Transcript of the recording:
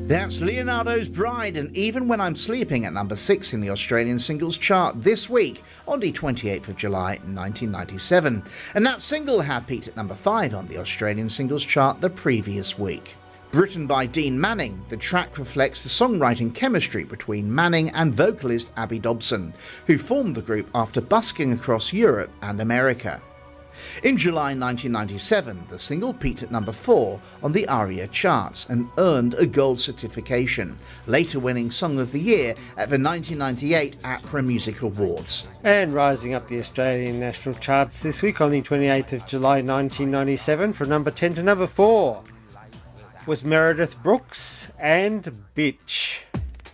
That's Leonardo's Bride and Even When I'm Sleeping at number 6 in the Australian singles chart this week on the 28th of July 1997. And that single had peaked at number 5 on the Australian singles chart the previous week. Written by Dean Manning, the track reflects the songwriting chemistry between Manning and vocalist Abby Dobson, who formed the group after busking across Europe and America. In July 1997, the single peaked at number 4 on the ARIA charts and earned a gold certification, later winning Song of the Year at the 1998 APRA Music Awards. And rising up the Australian national charts this week on the 28th of July 1997 from number 10 to number 4 was Meredith Brooks and Bitch.